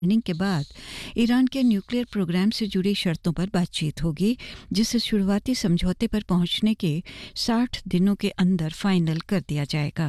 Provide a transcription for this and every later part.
Training के बाद Iran के न्यूक्लियर प्रोग्राम से जुड़ी शर्तों पर बातचीत होगी, जिसे शुरुआती समझौते पर पहुंचने के 60 दिनों के अंदर फाइनल कर दिया जाएगा।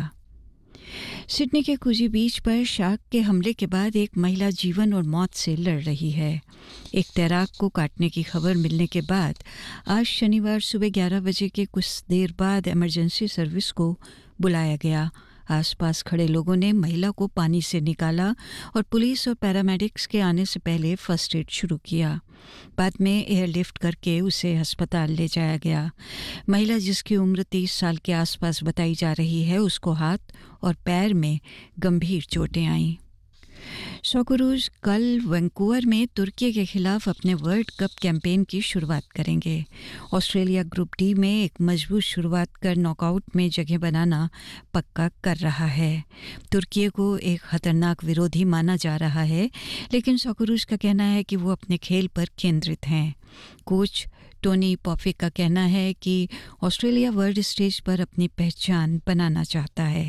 सिडनी के कुजी बीच पर शार्क के हमले के बाद एक महिला जीवन और मौत से लड़ रही है। एक तैराक को काटने की खबर मिलने के बाद आज शनिवार सुबह 11 बजे के कुछ देर बाद इमरजेंसी सर्विस को बुलाया गया। आसपास खड़े लोगों ने महिला को पानी से निकाला और पुलिस और पैरामेडिक्स के आने से पहले फर्स्ट एड शुरू किया। बाद में एयरलिफ्ट करके उसे अस्पताल ले जाया गया। महिला, जिसकी उम्र 30 साल के आसपास बताई जा रही है, उसको हाथ और पैर में गंभीर चोटें आईं। सॉकरूज कल वैंकूवर में तुर्की के खिलाफ अपने वर्ल्ड कप कैंपेन की शुरुआत करेंगे। ऑस्ट्रेलिया ग्रुप डी में एक मजबूत शुरुआत कर नॉकआउट में जगह बनाना पक्का कर रहा है। तुर्की को एक खतरनाक विरोधी माना जा रहा है, लेकिन सॉकरूज का कहना है कि वो अपने खेल पर केंद्रित हैं। कोच टोनी पॉफिक का कहना है कि ऑस्ट्रेलिया वर्ल्ड स्टेज पर अपनी पहचान बनाना चाहता है।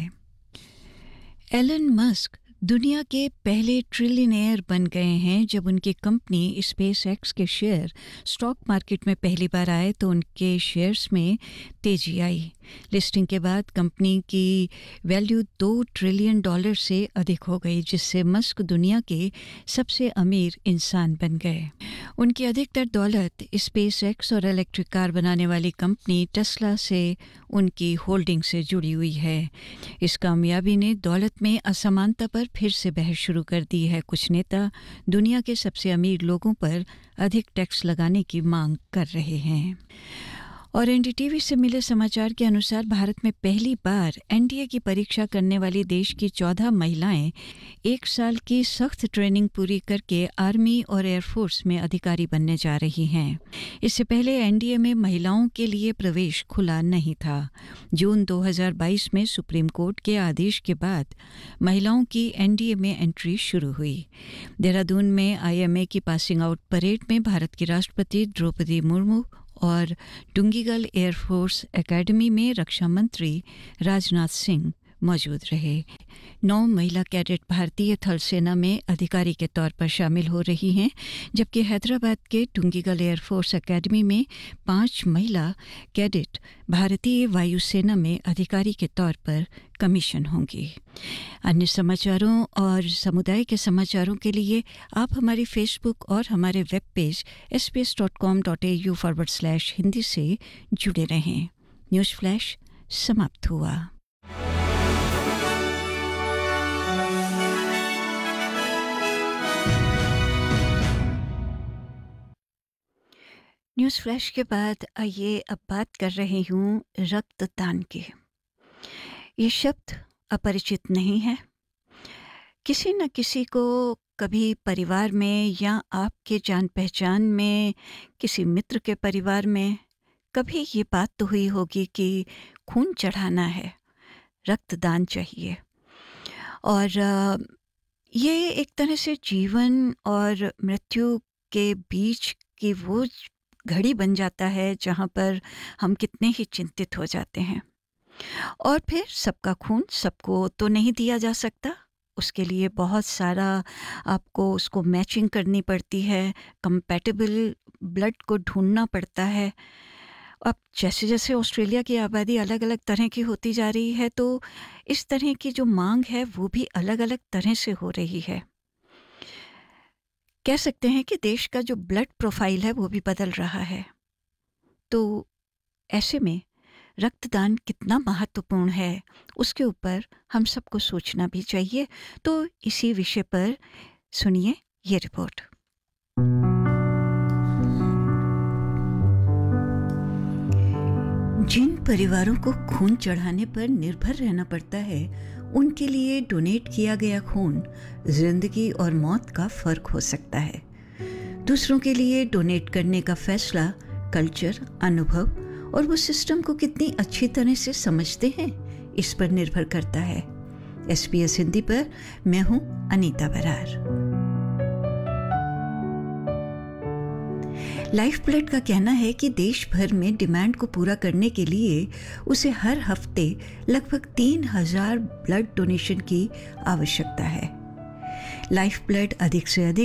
एलन मस्क दुनिया के पहले ट्रिलियनेयर बन गए हैं। जब उनकी कंपनी स्पेस एक्स के शेयर स्टॉक मार्केट में पहली बार आए तो उनके शेयर्स में तेजी आई। लिस्टिंग के बाद कंपनी की वैल्यू $2 ट्रिलियन से अधिक हो गई, जिससे मस्क दुनिया के सबसे अमीर इंसान बन गए। उनकी अधिकतर दौलत स्पेस एक्स और इलेक्ट्रिक कार बनाने वाली कंपनी टेस्ला से उनकी होल्डिंग से जुड़ी हुई है। इस कामयाबी ने दौलत में असमानता पर फिर से बहस शुरू कर दी है। कुछ नेता दुनिया के सबसे अमीर लोगों पर अधिक टैक्स लगाने की मांग कर रहे हैं। और एनडीटीवी से मिले समाचार के अनुसार भारत में पहली बार एनडीए की परीक्षा करने वाली देश की 14 महिलाएं 1 साल की सख्त ट्रेनिंग पूरी करके आर्मी और एयरफोर्स में अधिकारी बनने जा रही हैं। इससे पहले एनडीए में महिलाओं के लिए प्रवेश खुला नहीं था। जून 2022 में सुप्रीम कोर्ट के आदेश के बाद महिलाओं की एनडीए में एंट्री शुरू हुई। देहरादून में आईएमए की पासिंग आउट परेड में भारत की राष्ट्रपति द्रौपदी मुर्मू और डुंगीगल एयरफोर्स एकेडमी में रक्षा मंत्री राजनाथ सिंह मौजूद रहे। 9 महिला कैडेट भारतीय थल सेना में अधिकारी के तौर पर शामिल हो रही हैं, जबकि हैदराबाद के डुंगीगल एयरफोर्स एकेडमी में 5 महिला कैडेट भारतीय वायुसेना में अधिकारी के तौर पर कमीशन होंगी। अन्य समाचारों और समुदाय के समाचारों के लिए आप हमारी फेसबुक और हमारे वेब पेज sbs.com.au/hindi से जुड़े रहें। न्यूज़ फ्लैश समाप्त हुआ। न्यूज़ फ्लैश के बाद आइए अब बात कर रही हूँ रक्तदान की। ये शब्द अपरिचित नहीं है। किसी न किसी को कभी परिवार में या आपके जान पहचान में, किसी मित्र के परिवार में कभी ये बात तो हुई होगी कि खून चढ़ाना है, रक्तदान चाहिए। और ये एक तरह से जीवन और मृत्यु के बीच की वो घड़ी बन जाता है जहाँ पर हम कितने ही चिंतित हो जाते हैं। और फिर सबका खून सबको तो नहीं दिया जा सकता, उसके लिए बहुत सारा आपको उसको मैचिंग करनी पड़ती है, कंपैटिबल ब्लड को ढूंढना पड़ता है। अब जैसे जैसे ऑस्ट्रेलिया की आबादी अलग अलग तरह की होती जा रही है, तो इस तरह की जो मांग है वो भी अलग अलग तरह से हो रही है। कह सकते हैं कि देश का जो ब्लड प्रोफाइल है वो भी बदल रहा है। तो ऐसे में रक्तदान कितना महत्वपूर्ण है, उसके ऊपर हम सबको सोचना भी चाहिए। तो इसी विषय पर सुनिए ये रिपोर्ट। जिन परिवारों को खून चढ़ाने पर निर्भर रहना पड़ता है, उनके लिए डोनेट किया गया खून जिंदगी और मौत का फर्क हो सकता है। दूसरों के लिए डोनेट करने का फैसला कल्चर, अनुभव और वो सिस्टम को कितनी अच्छी तरह से समझते हैं, इस पर निर्भर करता है। SBS हिंदी पर मैं हूं अनीता बरार। लाइफ ब्लड का कहना है कि देश भर में डिमांड को पूरा करने के लिए उसे हर हफ्ते लगभग 3000 ब्लड डोनेशन की आवश्यकता है। लाइफ ब्लड अधिक से अधिक